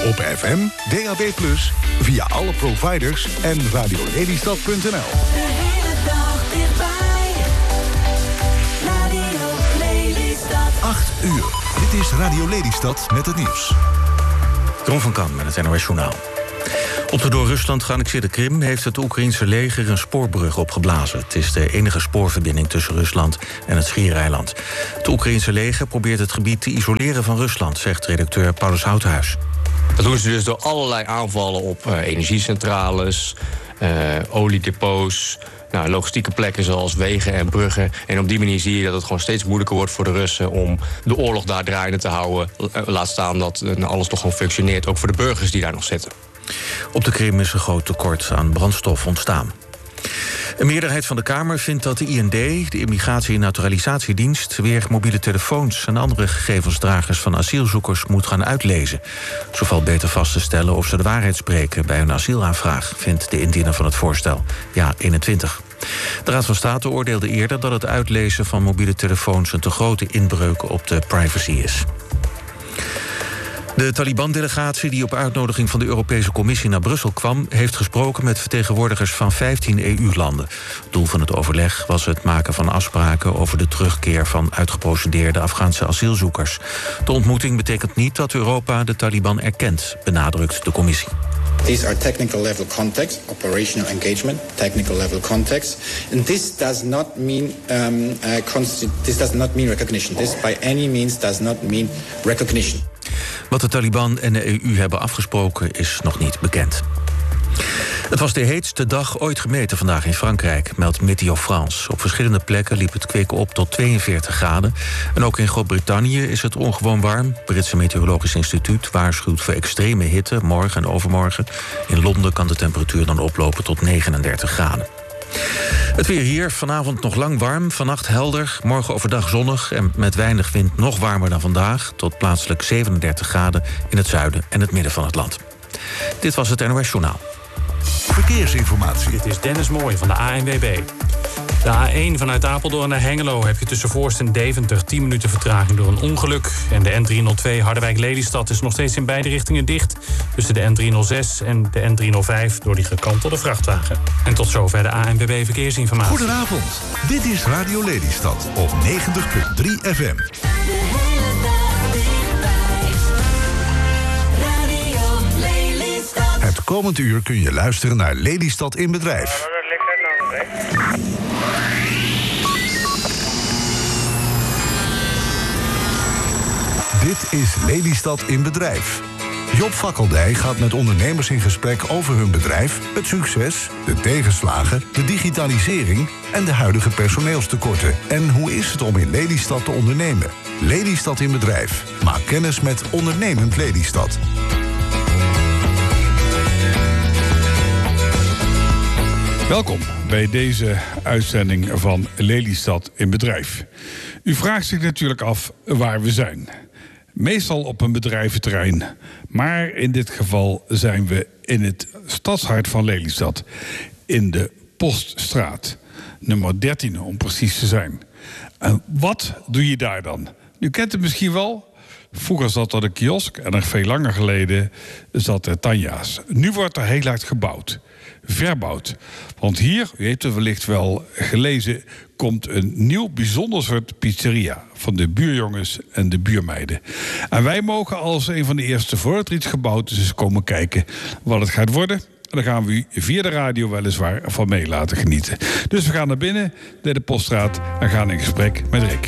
Op FM, DAB+, via alle providers en radiolelystad.nl. De hele dag dichtbij. Radio Lelystad. 8 uur. Dit is Radio Lelystad met het nieuws. Ron van Kan met het NOS Journaal. Op de door Rusland geannexeerde Krim heeft het Oekraïense leger een spoorbrug opgeblazen. Het is de enige spoorverbinding tussen Rusland en het Schiereiland. Het Oekraïense leger probeert het gebied te isoleren van Rusland, zegt redacteur Paulus Houthuis. Dat doen ze dus door allerlei aanvallen op energiecentrales, oliedepots, logistieke plekken zoals wegen en bruggen. En op die manier zie je dat het gewoon steeds moeilijker wordt voor de Russen om de oorlog daar draaiende te houden. Laat staan dat alles toch gewoon functioneert, ook voor de burgers die daar nog zitten. Op de Krim is een groot tekort aan brandstof ontstaan. Een meerderheid van de Kamer vindt dat de IND, de Immigratie- en Naturalisatiedienst, weer mobiele telefoons en andere gegevensdragers van asielzoekers moet gaan uitlezen. Zo valt beter vast te stellen of ze de waarheid spreken bij hun asielaanvraag, vindt de indiener van het voorstel. Ja, 21. De Raad van State oordeelde eerder dat het uitlezen van mobiele telefoons een te grote inbreuk op de privacy is. De Taliban-delegatie die op uitnodiging van de Europese Commissie naar Brussel kwam, heeft gesproken met vertegenwoordigers van 15 EU-landen. Het doel van het overleg was het maken van afspraken over de terugkeer van uitgeprocedeerde Afghaanse asielzoekers. De ontmoeting betekent niet dat Europa de Taliban erkent, benadrukt de Commissie. These are technical level contacts, operational engagement, technical level contacts, and this does not mean recognition. This by any means does not mean recognition. Wat de Taliban en de EU hebben afgesproken is nog niet bekend. Het was de heetste dag ooit gemeten vandaag in Frankrijk, meldt Météo France. Op verschillende plekken liep het kwik op tot 42 graden. En ook in Groot-Brittannië is het ongewoon warm. Het Britse Meteorologisch Instituut waarschuwt voor extreme hitte morgen en overmorgen. In Londen kan de temperatuur dan oplopen tot 39 graden. Het weer hier, vanavond nog lang warm, vannacht helder, morgen overdag zonnig en met weinig wind nog warmer dan vandaag, tot plaatselijk 37 graden in het zuiden en het midden van het land. Dit was het NOS Journaal. Verkeersinformatie. Dit is Dennis Mooij van de ANWB. De A1 vanuit Apeldoorn naar Hengelo heb je tussen Voorst en Deventer 10 minuten vertraging door een ongeluk. En de N302 Harderwijk-Lelystad is nog steeds in beide richtingen dicht. Tussen de N306 en de N305 door die gekantelde vrachtwagen. En tot zover de ANWB Verkeersinformatie. Goedenavond. Dit is Radio Lelystad op 90.3 FM. De hele dag dichtbij. Radio Lelystad. Het komend uur kun je luisteren naar Lelystad in Bedrijf. Dit is Lelystad in Bedrijf. Job Fakkeldij gaat met ondernemers in gesprek over hun bedrijf, het succes, de tegenslagen, de digitalisering en de huidige personeelstekorten. En hoe is het om in Lelystad te ondernemen? Lelystad in Bedrijf. Maak kennis met Ondernemend Lelystad. Welkom bij deze uitzending van Lelystad in Bedrijf. U vraagt zich natuurlijk af waar we zijn. Meestal op een bedrijventerrein. Maar in dit geval zijn we in het stadshart van Lelystad. In de Poststraat. Nummer 13 om precies te zijn. En wat doe je daar dan? U kent het misschien wel. Vroeger zat er een kiosk en nog veel langer geleden zat er Tanja's. Nu wordt er heel hard gebouwd. Verbouwd. Want hier, u heeft het wellicht wel gelezen, komt een nieuw bijzonder soort pizzeria van de buurjongens en de buurmeiden. En wij mogen als een van de eerste voordat er iets gebouwd is, eens komen kijken wat het gaat worden. En daar gaan we u via de radio weliswaar van mee laten genieten. Dus we gaan naar binnen, naar de Poststraat, en gaan in gesprek met Rick.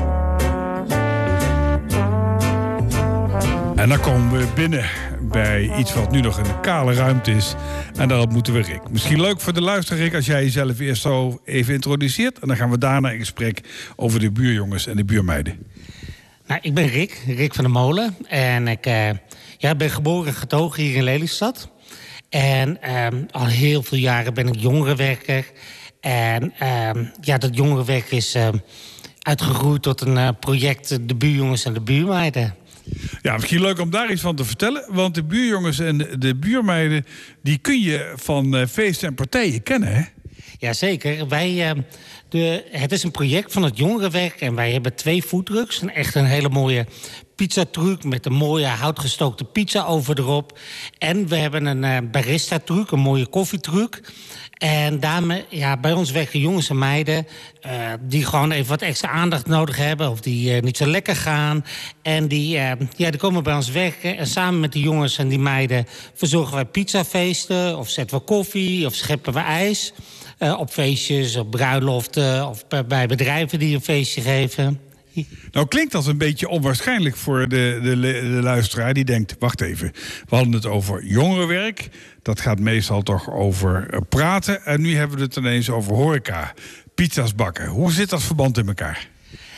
En dan komen we binnen bij iets wat nu nog een kale ruimte is. En daarop moeten we Rick. Misschien leuk voor de luisteraar, Rick, als jij jezelf eerst zo even introduceert. En dan gaan we daarna in gesprek over de buurjongens en de buurmeiden. Nou, ik ben Rick van der Molen. En ik ben geboren en getogen hier in Lelystad. En al heel veel jaren ben ik jongerenwerker. En dat jongerenwerk is uitgegroeid tot een project De Buurjongens en de Buurmeiden. Ja, misschien leuk om daar iets van te vertellen. Want de buurjongens en de buurmeiden, die kun je van feesten en partijen kennen, hè? Jazeker. Het is een project van het jongerenwerk. En wij hebben 2 foodtrucks. Echt een hele mooie pizzatruc met een mooie houtgestookte pizza over erop. En we hebben een barista-truc, een mooie koffietruc. En daarmee, bij ons werken jongens en meiden die gewoon even wat extra aandacht nodig hebben, of die niet zo lekker gaan. En die komen bij ons werken. En samen met die jongens en die meiden verzorgen wij pizzafeesten, of zetten we koffie, of scheppen we ijs. Op feestjes, op bruiloften of bij bedrijven die een feestje geven. Nou klinkt dat een beetje onwaarschijnlijk voor de luisteraar die denkt, wacht even, we hadden het over jongerenwerk. Dat gaat meestal toch over praten. En nu hebben we het ineens over horeca, pizza's bakken. Hoe zit dat verband in elkaar?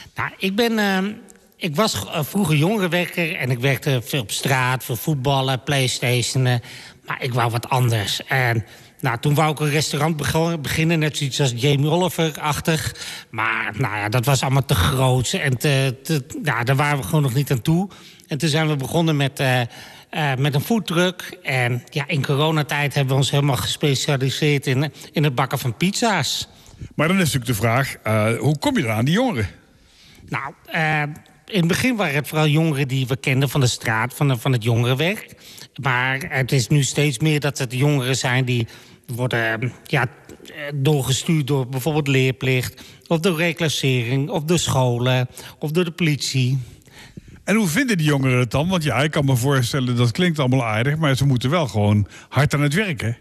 Nou, ik was vroeger jongerenwerker en ik werkte veel op straat, veel voetballen, PlayStationen. Maar ik wou wat anders. En toen wou ik een restaurant beginnen, net zoiets als Jamie Oliver-achtig. Maar dat was allemaal te groot en daar waren we gewoon nog niet aan toe. En toen zijn we begonnen met een foodtruck. En in coronatijd hebben we ons helemaal gespecialiseerd in het bakken van pizza's. Maar dan is natuurlijk de vraag, hoe kom je dan aan die jongeren? Nou, in het begin waren het vooral jongeren die we kenden van de straat, van het jongerenwerk. Maar het is nu steeds meer dat het jongeren zijn die worden doorgestuurd door bijvoorbeeld leerplicht, of door reclassering, of door scholen, of door de politie. En hoe vinden die jongeren het dan? Want ik kan me voorstellen, dat klinkt allemaal aardig, maar ze moeten wel gewoon hard aan het werken.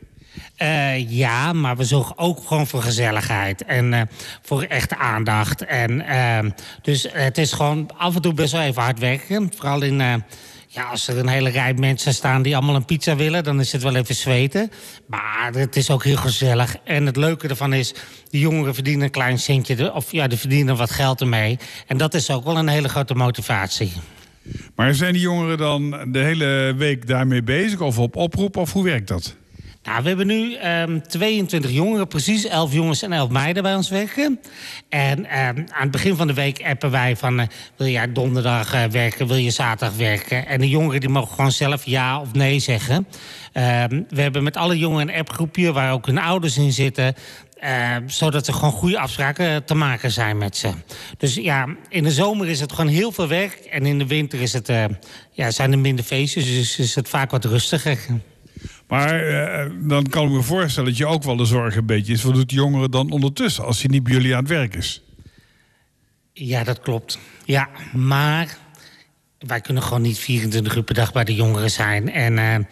Maar we zorgen ook gewoon voor gezelligheid en voor echte aandacht. Dus het is gewoon af en toe best wel even hard werken. Vooral als er een hele rij mensen staan die allemaal een pizza willen, dan is het wel even zweten. Maar het is ook heel gezellig. En het leuke ervan is, die jongeren verdienen een klein centje, die verdienen wat geld ermee. En dat is ook wel een hele grote motivatie. Maar zijn die jongeren dan de hele week daarmee bezig of op oproep, of hoe werkt dat? Nou, we hebben nu 22 jongeren, precies 11 jongens en 11 meiden bij ons werken. En aan het begin van de week appen wij van, wil jij donderdag werken, wil je zaterdag werken? En de jongeren die mogen gewoon zelf ja of nee zeggen. We hebben met alle jongeren een appgroepje waar ook hun ouders in zitten, zodat er gewoon goede afspraken te maken zijn met ze. Dus in de zomer is het gewoon heel veel werk. En in de winter is het, zijn er minder feestjes, dus is het vaak wat rustiger. Maar dan kan ik me voorstellen dat je ook wel de zorg een beetje is. Wat doet de jongeren dan ondertussen als hij niet bij jullie aan het werk is? Ja, dat klopt. Ja, maar wij kunnen gewoon niet 24 uur per dag bij de jongeren zijn. En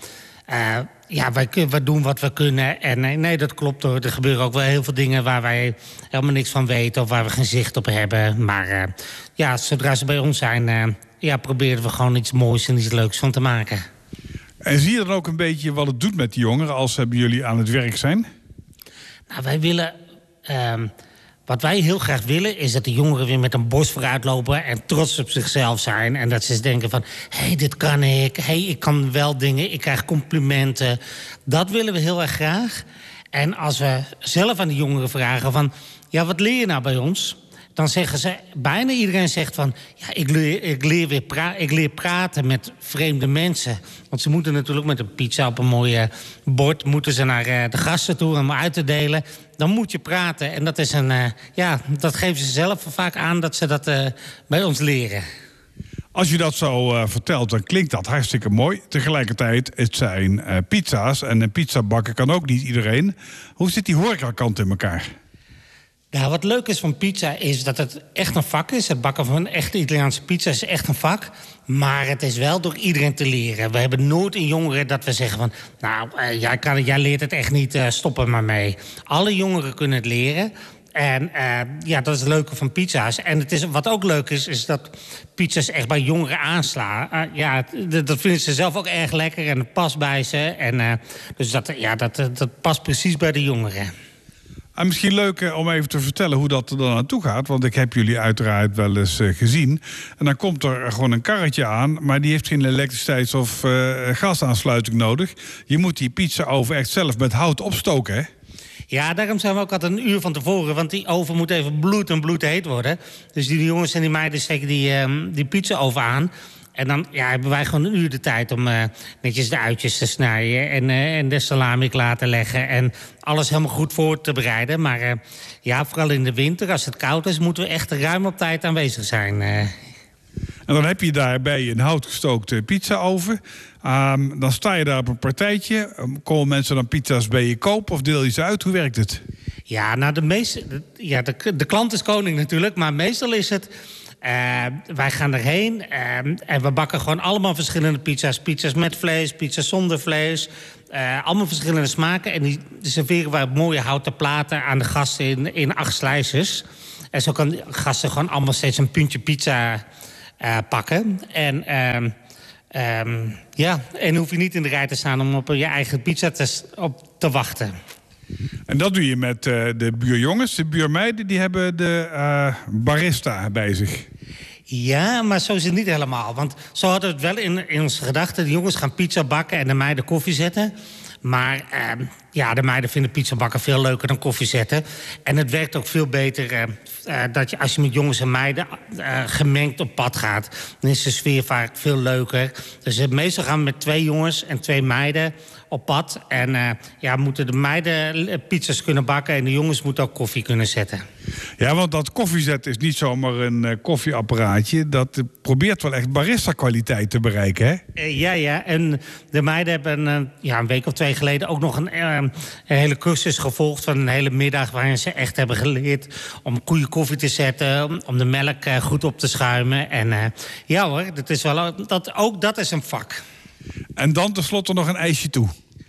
wij doen wat we kunnen. En nee, dat klopt hoor. Er gebeuren ook wel heel veel dingen waar wij helemaal niks van weten of waar we geen zicht op hebben. Maar zodra ze bij ons zijn, proberen we gewoon iets moois en iets leuks van te maken. En zie je dan ook een beetje wat het doet met die jongeren als ze bij jullie aan het werk zijn? Nou, wij willen, wat wij heel graag willen is dat de jongeren weer met een borst vooruit lopen en trots op zichzelf zijn. En dat ze denken van, dit kan ik. Ik kan wel dingen, ik krijg complimenten. Dat willen we heel erg graag. En als we zelf aan de jongeren vragen van, wat leer je nou bij ons? Dan zeggen ze, bijna iedereen zegt van, ik leer praten met vreemde mensen. Want ze moeten natuurlijk met een pizza op een mooie bord, moeten ze naar de gasten toe om uit te delen. Dan moet je praten. En dat is dat geven ze zelf vaak aan dat ze dat bij ons leren. Als je dat zo vertelt, dan klinkt dat hartstikke mooi. Tegelijkertijd, het zijn pizza's en een pizza bakken kan ook niet iedereen. Hoe zit die horecakant in elkaar? Nou, wat leuk is van pizza is dat het echt een vak is. Het bakken van een echte Italiaanse pizza is echt een vak. Maar het is wel door iedereen te leren. We hebben nooit in jongeren dat we zeggen van, jij leert het echt niet, stop er maar mee. Alle jongeren kunnen het leren. En dat is het leuke van pizza's. En wat ook leuk is dat pizza's echt bij jongeren aanslaan. Dat vinden ze zelf ook erg lekker en het past bij ze. En, dus dat past precies bij de jongeren. En misschien leuk om even te vertellen hoe dat er dan aan toe gaat. Want ik heb jullie uiteraard wel eens gezien. En dan komt er gewoon een karretje aan, maar die heeft geen elektriciteits- of gasaansluiting nodig. Je moet die pizza-oven echt zelf met hout opstoken, hè? Ja, daarom zijn we ook altijd een uur van tevoren. Want die oven moet even bloedheet worden. Dus die jongens en die meiden steken die pizza-oven aan. En dan hebben wij gewoon een uur de tijd om netjes de uitjes te snijden en de salami klaar te leggen en alles helemaal goed voor te bereiden. Maar vooral in de winter, als het koud is, moeten we echt ruim op tijd aanwezig zijn. En dan heb je daarbij een houtgestookte pizzaoven. Dan sta je daar op een partijtje. Komen mensen dan pizza's bij je kopen of deel je ze uit? Hoe werkt het? Ja, nou de klant is koning natuurlijk, maar meestal is het... wij gaan erheen en we bakken gewoon allemaal verschillende pizza's. Pizza's met vlees, pizza's zonder vlees. Allemaal verschillende smaken. En die serveren wij op mooie houten platen aan de gasten in 8 slices. En zo kan de gasten gewoon allemaal steeds een puntje pizza pakken. En hoef je niet in de rij te staan om op je eigen pizza te wachten. En dat doe je met de buurjongens. De buurmeiden die hebben de barista bij zich. Ja, maar zo is het niet helemaal. Want zo hadden we het wel in onze gedachten. De jongens gaan pizza bakken en de meiden koffie zetten. Maar de meiden vinden pizza bakken veel leuker dan koffie zetten. En het werkt ook veel beter als je met jongens en meiden gemengd op pad gaat. Dan is de sfeer vaak veel leuker. Dus meestal gaan we met 2 jongens en 2 meiden op pad. En moeten de meiden pizza's kunnen bakken en de jongens moeten ook koffie kunnen zetten. Ja, want dat koffiezetten is niet zomaar een koffieapparaatje. Dat probeert wel echt barista-kwaliteit te bereiken, hè? Ja. En de meiden hebben een week of 2 geleden ook nog een hele cursus gevolgd van een hele middag, waarin ze echt hebben geleerd om goede koffie te zetten, om de melk goed op te schuimen. En dat is een vak. En dan tenslotte nog een ijsje toe.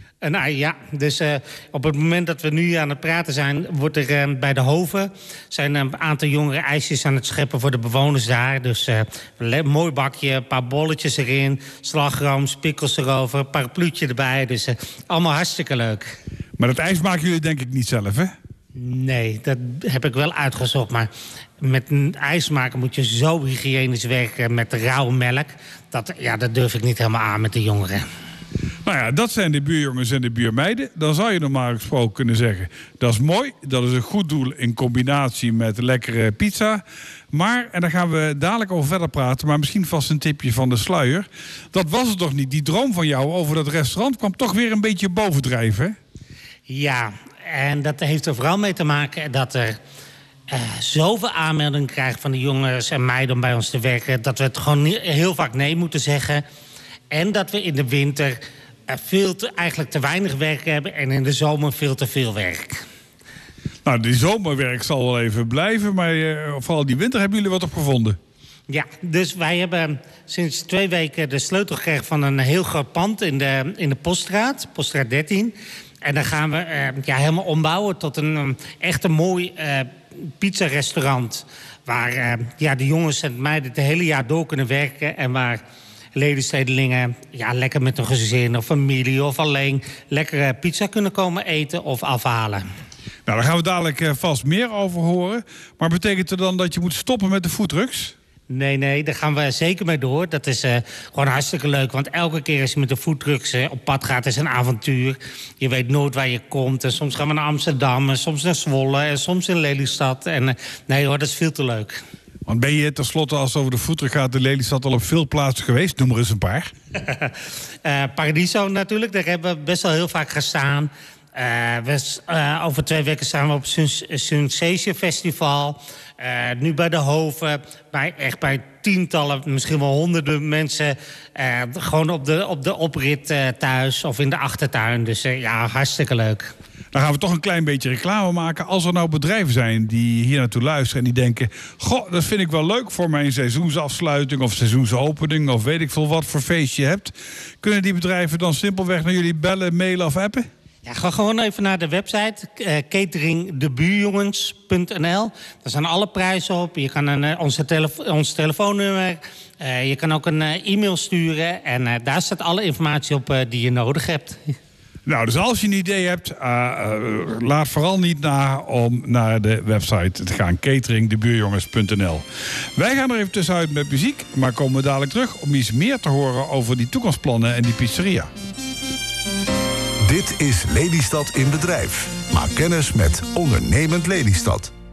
Dus op het moment dat we nu aan het praten zijn, wordt er bij de Hoven zijn een aantal jongere ijsjes aan het scheppen voor de bewoners daar. Dus een mooi bakje, een paar bolletjes erin, slagroom, pickles erover, parapluutje erbij. Dus allemaal hartstikke leuk. Maar dat ijs maken jullie denk ik niet zelf, hè? Nee, dat heb ik wel uitgezocht. Maar met een ijs maken moet je zo hygiënisch werken met de rauwe melk. Dat durf ik niet helemaal aan met de jongeren. Nou ja, dat zijn de buurjongens en de buurmeiden. Dan zou je normaal gesproken kunnen zeggen, dat is mooi. Dat is een goed doel in combinatie met lekkere pizza. Maar, en daar gaan we dadelijk over verder praten, maar misschien vast een tipje van de sluier. Dat was het toch niet? Die droom van jou over dat restaurant kwam toch weer een beetje bovendrijven, hè? Ja, en dat heeft er vooral mee te maken dat er zoveel aanmeldingen krijgen van de jongens en meiden om bij ons te werken, dat we het gewoon heel vaak nee moeten zeggen. En dat we in de winter eigenlijk te weinig werk hebben en in de zomer veel te veel werk. Nou, die zomerwerk zal wel even blijven, maar vooral die winter hebben jullie wat op gevonden. Ja, dus wij hebben sinds 2 weken de sleutel gekregen van een heel groot pand in de Poststraat 13. En dan gaan we helemaal ombouwen tot een echt een mooi pizzarestaurant. Waar de jongens en meiden het hele jaar door kunnen werken. En waar Lelystadlingen lekker met een gezin of familie of alleen lekkere pizza kunnen komen eten of afhalen. Nou, daar gaan we dadelijk vast meer over horen. Maar betekent het dan dat je moet stoppen met de foodtrucks? Nee, daar gaan we zeker mee door. Dat is gewoon hartstikke leuk. Want elke keer als je met de foodtrucks op pad gaat, is een avontuur. Je weet nooit waar je komt. En soms gaan we naar Amsterdam, en soms naar Zwolle, en soms in Lelystad. En dat is veel te leuk. Want ben je tenslotte, als het over de foodtruck gaat, in Lelystad al op veel plaatsen geweest? Noem er eens een paar. Paradiso natuurlijk, daar hebben we best wel heel vaak gestaan. Over 2 weken staan we op het Sensation Festival. Nu bij de Hoven, bij tientallen, misschien wel honderden mensen. Gewoon op de oprit thuis of in de achtertuin. Dus hartstikke leuk. Dan gaan we toch een klein beetje reclame maken. Als er nou bedrijven zijn die hier naartoe luisteren en die denken, goh, dat vind ik wel leuk voor mijn seizoensafsluiting of seizoensopening of weet ik veel wat voor feestje je hebt. Kunnen die bedrijven dan simpelweg naar jullie bellen, mailen of appen? Ja, ga gewoon even naar de website cateringdebuurjongens.nl. Daar staan alle prijzen op. Je kan ons telefoonnummer. Je kan ook een e-mail sturen. En daar staat alle informatie op die je nodig hebt. Nou, dus als je een idee hebt, laat vooral niet na om naar de website te gaan. cateringdebuurjongens.nl. Wij gaan er even tussenuit met muziek, maar komen dadelijk terug om iets meer te horen over die toekomstplannen en die pizzeria. Dit is Lelystad in bedrijf. Maak kennis met Ondernemend Lelystad.